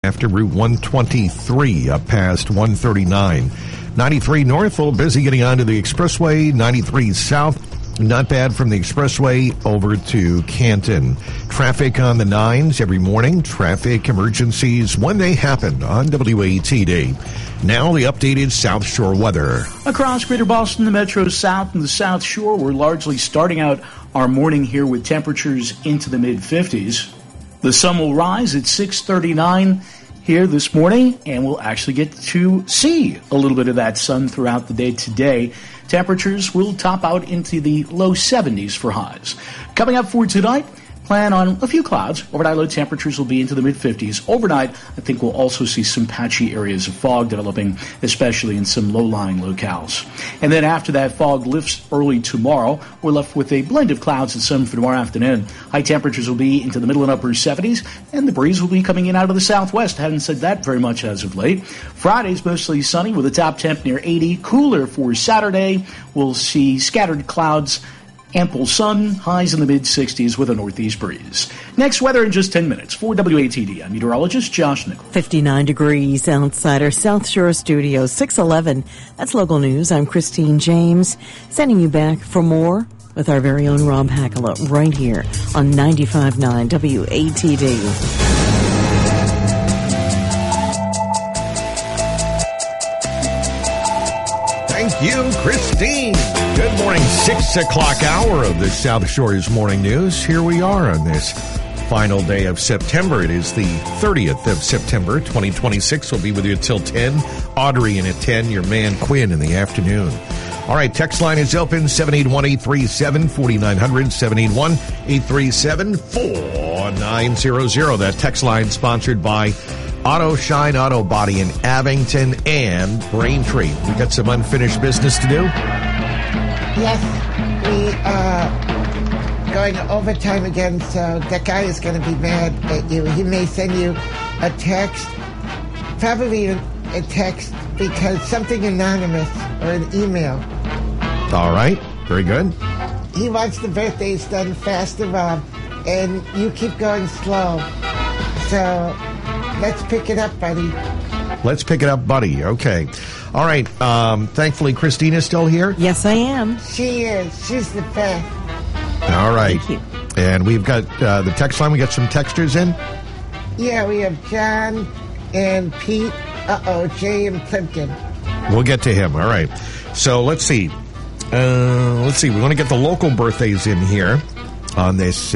After Route 123 up past 139. 93 north, a little busy getting onto the expressway. 93 south, not bad from the expressway over to Canton. Traffic on the 9s every morning. Traffic emergencies when they happen on WATD. Now the updated South Shore weather. Across Greater Boston, the Metro South and the South Shore, we're largely starting out our morning here with temperatures into the mid-50s. The sun will rise at 6:39 here this morning, and we'll actually get to see a little bit of that sun throughout the day today. Temperatures will top out into the low 70s for highs. Coming up for tonight, plan on a few clouds. Overnight low temperatures will be into the mid-50s. Overnight, I think we'll also see some patchy areas of fog developing, especially in some low-lying locales. And then after that fog lifts early tomorrow, we're left with a blend of clouds and sun for tomorrow afternoon. High temperatures will be into the middle and upper 70s, and the breeze will be coming in out of the southwest. Haven't said that very much as of late. Friday's mostly sunny with a top temp near 80. Cooler for Saturday. We'll see scattered clouds, ample sun, highs in the mid-60s with a northeast breeze. Next, weather in just 10 minutes. For WATD, I'm meteorologist Josh Nichols. 59 degrees outside our South Shore studio, 611. That's local news. I'm Christine James, sending you back for more with our very own Rob Hackala right here on 95.9 WATD. Thank you, Christine. Good morning, 6 o'clock hour of the South Shore's Morning News. Here we are on this final day of September. It is the 30th of September, 2026. We'll be with you till 10. Audrey in at 10, your man Quinn in the afternoon. All right, text line is open, 781-837-4900, 781-837-4900. That text line sponsored by Auto Shine Auto Body in Abington and Braintree. We got some unfinished business to do? Yes, we are going overtime again, so that guy is going to be mad at you. He may send you a text, probably a text, because something anonymous, or an email. All right, very good. He wants the birthdays done faster, Rob, and you keep going slow. So let's pick it up, buddy. Let's pick it up, buddy. Okay. All right. Thankfully, Christina's still here? Yes, I am. She is. She's the best. All right. Thank you. And we've got the text line. We got some texters in? Yeah, we have John and Pete. Jay and Plimpton. We'll get to him. All right. So let's see. We want to get the local birthdays in here on this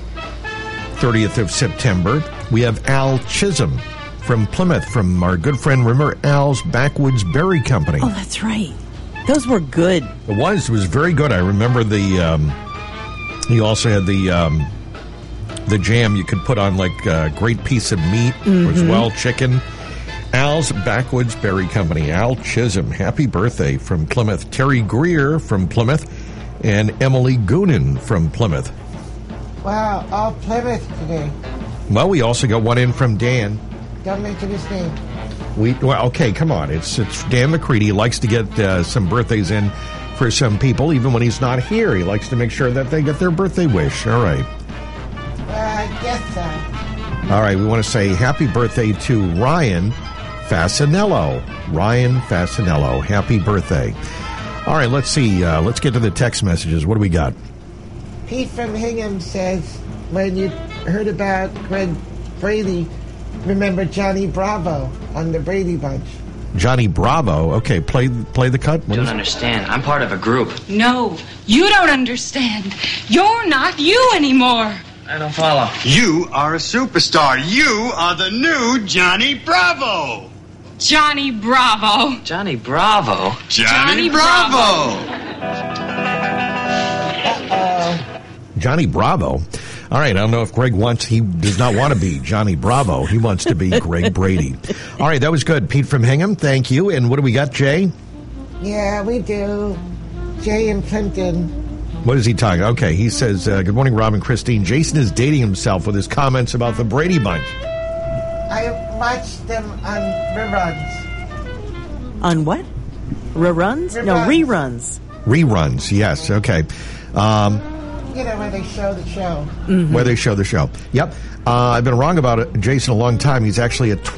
30th of September. We have Al Chisholm from Plymouth, from our good friend, remember Al's Backwoods Berry Company. Oh, that's right. Those were good. It was very good. I remember he also had the jam you could put on like a great piece of meat as well, chicken. Al's Backwoods Berry Company. Al Chisholm, happy birthday from Plymouth. Terry Greer from Plymouth and Emily Goonan from Plymouth. Wow, all Plymouth today. Well, we also got one in from Dan. Don't mention his name. Okay, come on. It's Dan McCready. He likes to get some birthdays in for some people, even when he's not here. He likes to make sure that they get their birthday wish. All right. I guess so. All right, we want to say happy birthday to Ryan Fasanello. Ryan Fasanello, happy birthday. All right, let's see. Let's get to the text messages. What do we got? Pete from Hingham says, when you heard about Greg Brady, remember Johnny Bravo on the Brady Bunch. Johnny Bravo. Okay, play the cut. I don't understand. I'm part of a group. No, you don't understand. You're not you anymore. I don't follow. You are a superstar. You are the new Johnny Bravo. Johnny Bravo. Johnny Bravo? Johnny Bravo. Johnny Bravo. All right, I don't know if Greg he does not want to be Johnny Bravo. He wants to be Greg Brady. All right, that was good. Pete from Hingham, thank you. And what do we got, Jay? Yeah, we do. Jay and Plimpton. What is he talking? Okay, he says, good morning, Rob and Christine. Jason is dating himself with his comments about the Brady Bunch. I watched them on reruns. On what? Reruns? No, reruns. Reruns, yes, okay. You know, where they show the show. Where they show the show. Yep. I've been wrong about it, Jason, a long time. He's actually a